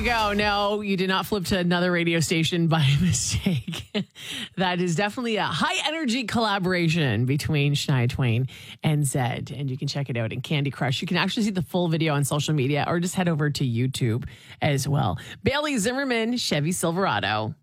you go. No, you did not flip to another radio station by mistake. That is definitely a high energy collaboration between Shania Twain and Zedd. And you can check it out in Candy Crush. You can actually see the full video on social media or just head over to YouTube as well. Bailey Zimmerman, Chevy Silverado.